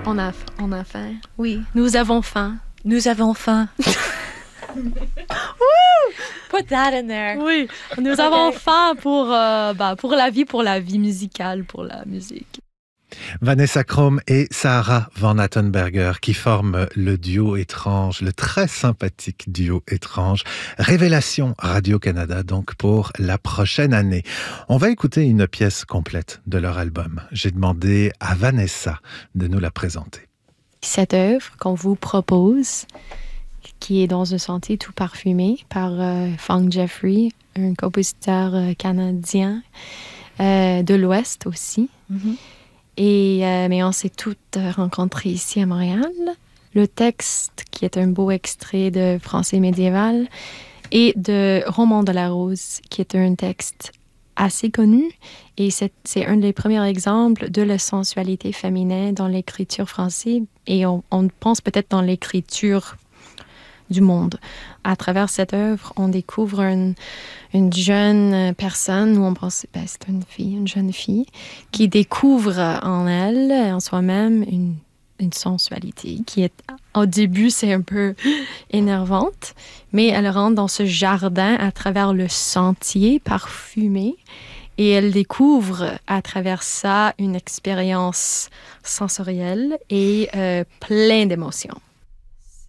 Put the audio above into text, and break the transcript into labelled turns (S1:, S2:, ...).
S1: On a faim. Oui, nous avons faim.
S2: Nous avons faim. Put that in there.
S1: Oui, nous avons faim pour la vie musicale, pour la musique.
S3: Vanessa Chrome et Sarah Van Attenberger qui forment le duo étrange, le très sympathique duo étrange. Révélation Radio-Canada donc pour la prochaine année. On va écouter une pièce complète de leur album. J'ai demandé à Vanessa de nous la présenter.
S1: Cette œuvre qu'on vous propose, qui est dans un sentier tout parfumé par Fong Jeffrey, un compositeur canadien de l'Ouest aussi. Mm-hmm. Mais on s'est toutes rencontrées ici à Montréal. Le texte, qui est un beau extrait de français médiéval, et de Roman de la Rose, qui est un texte assez connu. Et c'est un des premiers exemples de la sensualité féminine dans l'écriture française. Et on pense peut-être dans l'écriture du monde. À travers cette œuvre, on découvre une jeune personne où on pense que c'est une jeune fille, qui découvre en elle, en soi-même, une sensualité qui est, au début, c'est un peu énervante, mais elle rentre dans ce jardin à travers le sentier parfumé et elle découvre à travers ça une expérience sensorielle et pleine d'émotions.